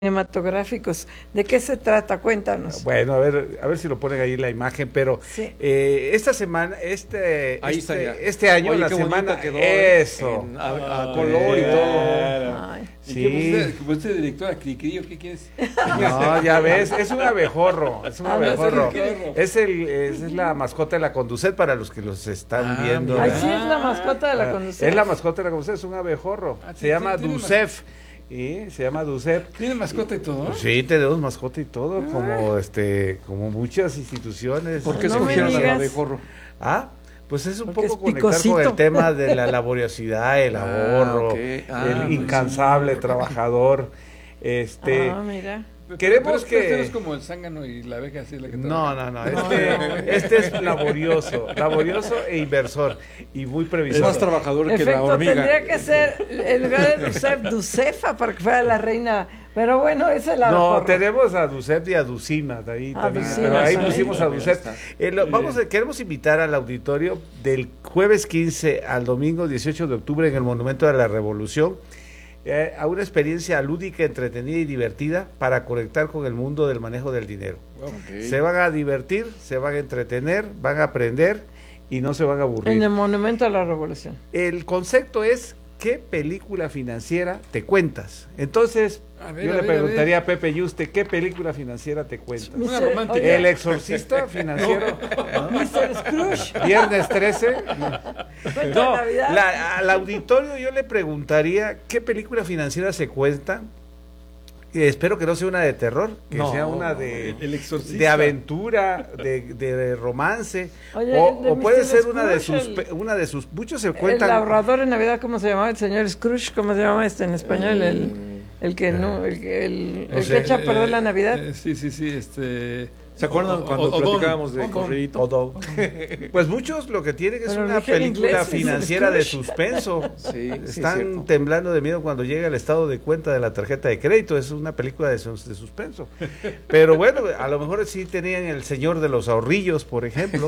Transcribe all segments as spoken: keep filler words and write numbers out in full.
Cinematográficos. ¿De qué se trata? Cuéntanos. Bueno, a ver, a ver si lo ponen ahí la imagen, pero sí. eh, esta semana, este, ahí este, está este año, Oye, la semana, quedó, eso, en, a, a Ay, color y todo. Ay. ¿Y sí. qué pusiste, pusiste directora Cricri o qué quieres? No, ya ves, es un abejorro, es un Ah, abejorro. es un abejorro. Es el, es, es la mascota de la Conducet para los que los están Ah, viendo. mira. Ay, sí, es la mascota de la Ah, conducción. Es la mascota de la Conducet, es un abejorro. Ah, Se llama ¿tiene Ducef. Y se llama Ducef. ¿Tiene mascota y todo? Sí, tenemos mascota y todo, como este, como muchas instituciones. ¿Por qué No se me cogieron al digas. abejorro? Ah, pues es un Porque poco es conectar con picosito. el tema de la laboriosidad, el Ah, ahorro, ok. Ah, el pues incansable trabajador. Este, Ah, mira. queremos pero, que Pero no es como el zángano y la abeja, así es la que no, trabaja. no, no, este, este es laborioso, laborioso e inversor y muy Es previsor. más trabajador que la Efecto, hormiga. tendría que ser en lugar de Ducef, Ducefa para que fuera la reina. Pero bueno, esa es la No, mejor. tenemos a Ducep y a Ducima, de ahí A también, Ducima, pero ahí sí. pusimos a También Ducep. está. Eh, lo- vamos a, queremos invitar al auditorio del jueves quince al domingo dieciocho de octubre en el Monumento de la Revolución eh, a una experiencia lúdica, entretenida y divertida para conectar con el mundo del manejo del dinero. Ok. Se van a divertir, se van a entretener, van a aprender y no se van a aburrir. En el Monumento a la Revolución. El concepto es ¿qué película financiera te cuentas? Entonces, A ver, yo a le ver, a preguntaría a, Pepe Yuste, ¿qué película financiera te cuentas? Una Mister- romántica. oye, El exorcista financiero, mister Scrooge. viernes trece. Cuento de No, Navidad. la- al auditorio yo le preguntaría, ¿qué película financiera se cuenta? Eh, espero que no sea una de terror, que No, sea una de, El Exorcista. de aventura, de, de romance, Oye, o, el de o puede mister ser una de Scrooge, sus, el- pe- una de sus, muchos se El cuentan. ahorrador en Navidad, ¿cómo se llamaba? El señor Scrooge, ¿cómo se llama este en español? El, el que no, el, que- el, No el sé, que echa a perder eh, la Navidad. eh, sí, sí, sí, este... ¿Se acuerdan O- cuando o- Odón, platicábamos de Odón. corridito? Todo. Pues muchos lo que tienen es Pero una dije en película inglés, financiera de Scrooge. suspenso. Sí, sí, Están cierto. temblando de miedo cuando llega el estado de cuenta de la tarjeta de crédito. Es una película de, sus- de suspenso. Pero bueno, a lo mejor sí tenían El Señor de los Ahorrillos, por ejemplo.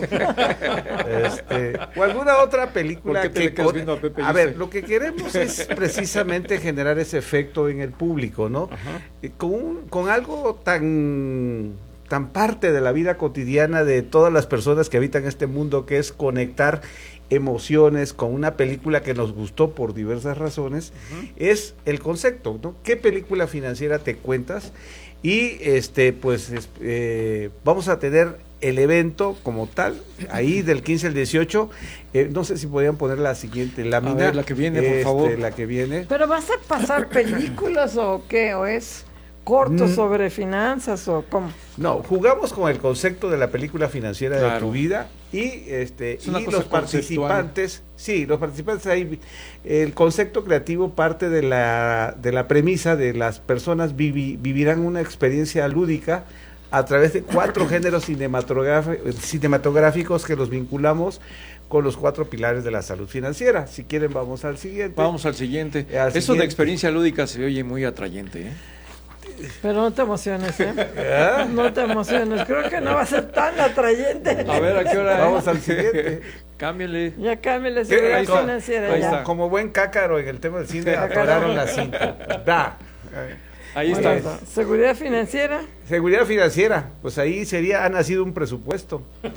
Este, o alguna otra película ¿Por qué te que le quedas con- viendo a Pepe a Yuste? ver, lo que queremos es precisamente generar ese efecto en el público, ¿no? Eh, Con, un- con algo tan tan parte de la vida cotidiana de todas las personas que habitan este mundo, que es conectar emociones con una película que nos gustó por diversas razones, es el concepto, ¿no? ¿Qué película financiera te cuentas? Y este pues es- eh, vamos a tener el evento como tal, ahí del quince al dieciocho, eh, no sé si podrían poner la siguiente lámina. ver, la que viene, por Este, favor. La que viene. ¿Pero vas a pasar películas o qué? ¿O es corto Mm. sobre finanzas o cómo? No, jugamos con el concepto de la película financiera de Claro. tu vida y este Es una y cosa los conceptual. participantes, sí, los participantes ahí el concepto creativo parte de la de la premisa de las personas vivi- vivirán una experiencia lúdica a través de cuatro géneros cinematográfi- cinematográficos que los vinculamos con los cuatro pilares de la salud financiera. Si quieren vamos al siguiente. Vamos al siguiente. Al Eso siguiente. de experiencia lúdica se oye muy atrayente, ¿eh? Pero no te emociones, ¿eh? ¿Eh? No te emociones. Creo que no va a ser tan atrayente. A ver, ¿a qué hora? Vamos al siguiente. Cámbiale. Ya cámbiale la ¿Qué? seguridad Ahí está. financiera. Ahí ya. está. Como buen cácaro en el tema del cine, Cácaro. atoraron las cinco. Va. Ahí Bueno, está. Seguridad financiera. Seguridad financiera, pues ahí sería, ha nacido un presupuesto.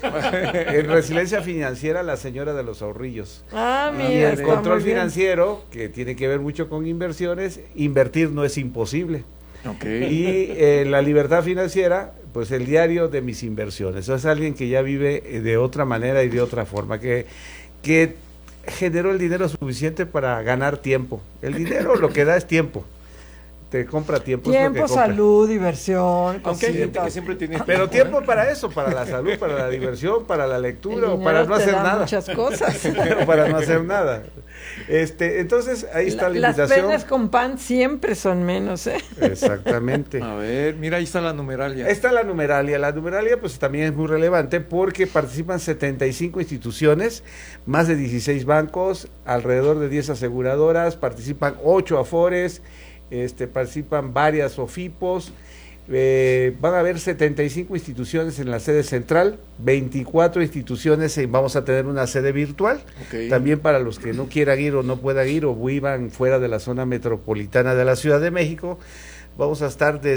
En resiliencia financiera, la señora de los ahorrillos. Ah, Y mira, el está control muy bien. financiero, que tiene que ver mucho con inversiones, invertir no es imposible. Ok. Y eh, la libertad financiera, pues el diario de mis inversiones. Eso es alguien que ya vive eh, de otra manera y de otra forma, que, que generó el dinero suficiente para ganar tiempo. El dinero lo que da es tiempo. Te compra tiempo. es lo que Tiempo, compra. salud, diversión, Aunque hay gente que cositas. siempre tiene Pero ¿eh? tiempo para eso, para la salud, para la diversión, para la El lectura o dinero para no te hacer da nada. muchas cosas. O para no hacer nada. Este, entonces ahí está la Las invitación. penas con pan siempre son menos, ¿eh? Exactamente. A ver, mira, ahí está la numeralia. Esta es la numeralia. La numeralia pues también es muy relevante porque participan setenta y cinco instituciones, más de dieciséis bancos, alrededor de diez aseguradoras, participan ocho afores, este, participan varias OFIPOS, eh, van a haber setenta y cinco instituciones en la sede central, veinticuatro instituciones, y vamos a tener una sede virtual, Ok. también para los que no quieran ir o no puedan ir o vivan fuera de la zona metropolitana de la Ciudad de México. Vamos a estar desde